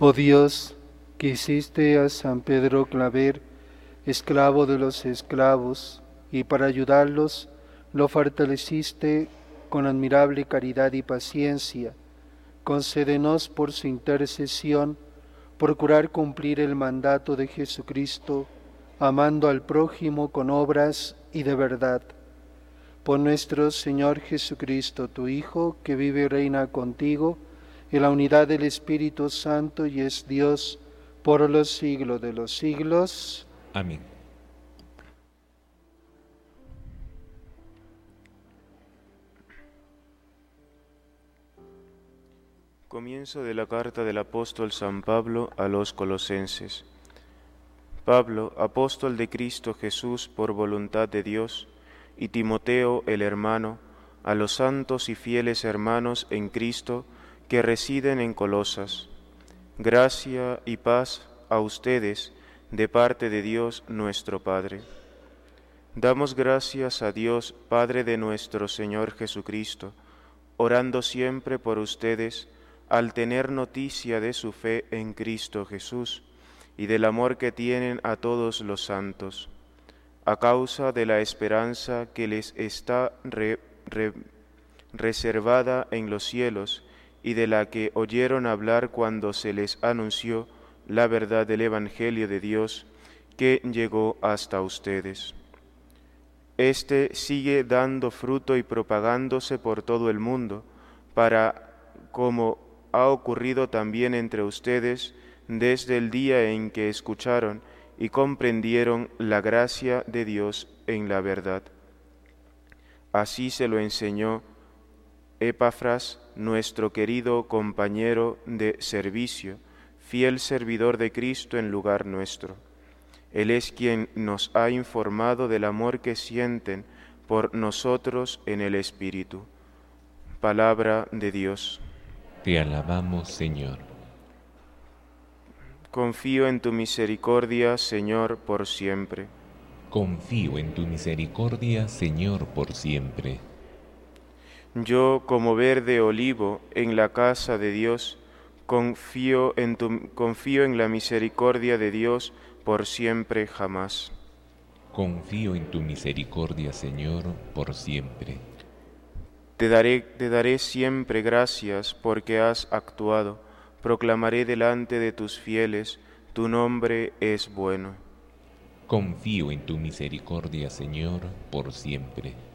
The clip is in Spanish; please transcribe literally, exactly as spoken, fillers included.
Oh Dios, que hiciste a San Pedro Claver esclavo de los esclavos, y para ayudarlos lo fortaleciste con admirable caridad y paciencia, concédenos por su intercesión procurar cumplir el mandato de Jesucristo, amando al prójimo con obras y de verdad. Por nuestro Señor Jesucristo, tu Hijo, que vive y reina contigo, en la unidad del Espíritu Santo y es Dios por los siglos de los siglos. Amén. Comienzo de la carta del apóstol San Pablo a los Colosenses. Pablo, apóstol de Cristo Jesús por voluntad de Dios, y Timoteo, el hermano, a los santos y fieles hermanos en Cristo que residen en Colosas. Gracia y paz a ustedes de parte de Dios nuestro Padre. Damos gracias a Dios, Padre de nuestro Señor Jesucristo, orando siempre por ustedes, al tener noticia de su fe en Cristo Jesús y del amor que tienen a todos los santos, a causa de la esperanza que les está re, re, reservada en los cielos y de la que oyeron hablar cuando se les anunció la verdad del Evangelio de Dios que llegó hasta ustedes. Este sigue dando fruto y propagándose por todo el mundo, para, como ha ocurrido también entre ustedes desde el día en que escucharon y comprendieron la gracia de Dios en la verdad. Así se lo enseñó Epafras, nuestro querido compañero de servicio, fiel servidor de Cristo en lugar nuestro. Él es quien nos ha informado del amor que sienten por nosotros en el Espíritu. Palabra de Dios. Te alabamos, Señor. Confío en tu misericordia, Señor, por siempre. Confío en tu misericordia, Señor, por siempre. Yo, como verde olivo en la casa de Dios, confío en, tu, confío en la misericordia de Dios por siempre jamás. Confío en tu misericordia, Señor, por siempre. Te daré, te daré siempre gracias porque has actuado. Proclamaré delante de tus fieles, tu nombre es bueno. Confío en tu misericordia, Señor, por siempre.